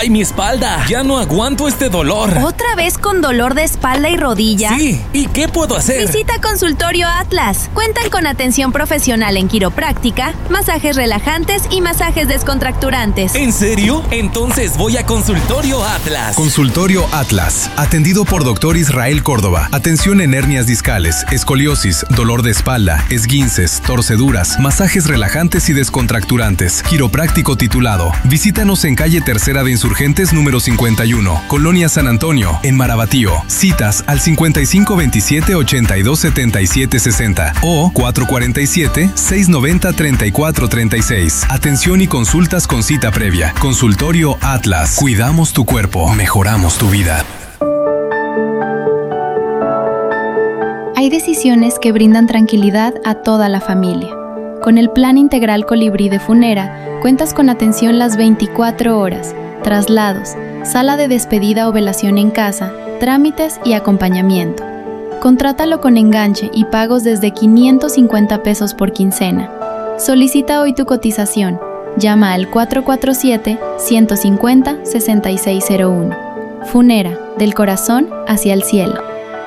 ¡Ay, mi espalda! Ya no aguanto este dolor. ¿Otra vez con dolor de espalda y rodilla? Sí, ¿y qué puedo hacer? Visita Consultorio Atlas. Cuentan con atención profesional en quiropráctica, masajes relajantes y masajes descontracturantes. ¿En serio? Entonces voy a Consultorio Atlas. Consultorio Atlas, atendido por Dr. Israel Córdoba. Atención en hernias discales, escoliosis, dolor de espalda, esguinces, torceduras, masajes relajantes y descontracturantes. Quiropráctico titulado. Visítanos en calle Tercera de Insurgentes número 51, Colonia San Antonio, en Marabatío. Citas al 5527-827760 o 447-690-3436. Atención y consultas con cita previa. Consultorio Atlas. Cuidamos tu cuerpo, mejoramos tu vida. Hay decisiones que brindan tranquilidad a toda la familia. Con el Plan Integral Colibrí de Funera, cuentas con atención las 24 horas, traslados, sala de despedida o velación en casa, trámites y acompañamiento. Contrátalo con enganche y pagos desde 550 pesos por quincena. Solicita hoy tu cotización. Llama al 447-150-6601. Funera, del corazón hacia el cielo.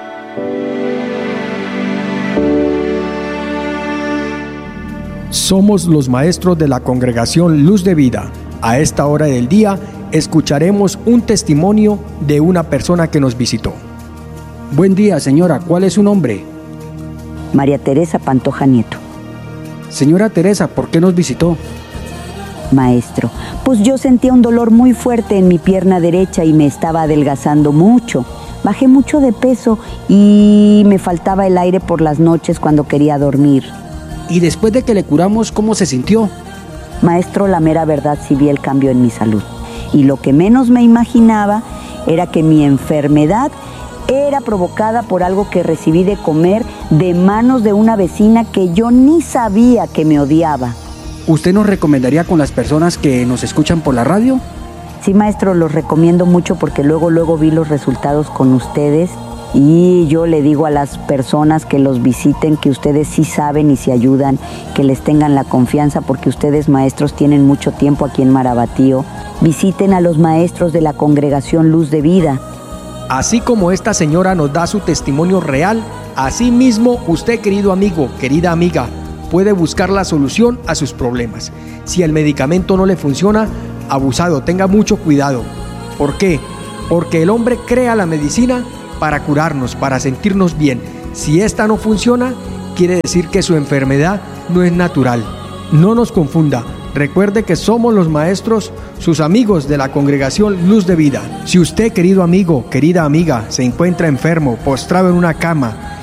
Somos los maestros de la Congregación Luz de Vida. A esta hora del día escucharemos un testimonio de una persona que nos visitó. Buen día, señora. ¿Cuál es su nombre? María Teresa Pantoja Nieto. Señora Teresa, ¿por qué nos visitó? Maestro, pues yo sentía un dolor muy fuerte en mi pierna derecha y me estaba adelgazando mucho. Bajé mucho de peso y me faltaba el aire por las noches cuando quería dormir. Y después de que le curamos, ¿cómo se sintió? Maestro, la mera verdad sí vi el cambio en mi salud. Y lo que menos me imaginaba era que mi enfermedad era provocada por algo que recibí de comer de manos de una vecina que yo ni sabía que me odiaba. ¿Usted nos recomendaría con las personas que nos escuchan por la radio? Sí, maestro, los recomiendo mucho porque luego vi los resultados con ustedes. Y yo le digo a las personas que los visiten que ustedes sí saben y se ayudan, que les tengan la confianza porque ustedes, maestros, tienen mucho tiempo aquí en Marabatío. Visiten a los maestros de la Congregación Luz de Vida. Así como esta señora nos da su testimonio real, así mismo usted, querido amigo, querida amiga, puede buscar la solución a sus problemas. Si el medicamento no le funciona, abusado, tenga mucho cuidado. ¿Por qué? Porque el hombre crea la medicina para curarnos, para sentirnos bien. Si esta no funciona, quiere decir que su enfermedad no es natural. No nos confunda. Recuerde que somos los maestros, sus amigos de la Congregación Luz de Vida. Si usted, querido amigo, querida amiga, se encuentra enfermo, postrado en una cama,